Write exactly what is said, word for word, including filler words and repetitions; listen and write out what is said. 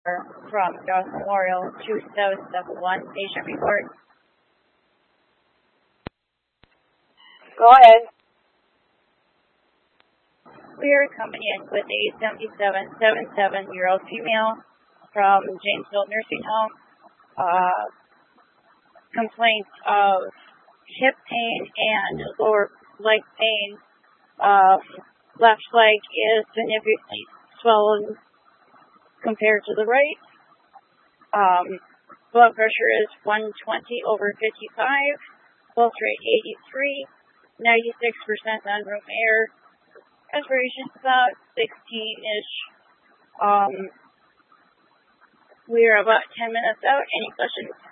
from South Memorial to South Step one patient report. Go ahead. We are coming in with a seventy-seven, seventy-seven-year-old female from Janesville Nursing Home. Uh, complaints of hip pain and lower leg pain. Uh, left leg is significantly swollen compared to the right. Um, blood pressure is one twenty over fifty-five. Pulse rate eighty-three. ninety-six percent non-room air. Respiration is about sixteen-ish. Um, we are about ten minutes out. Any questions?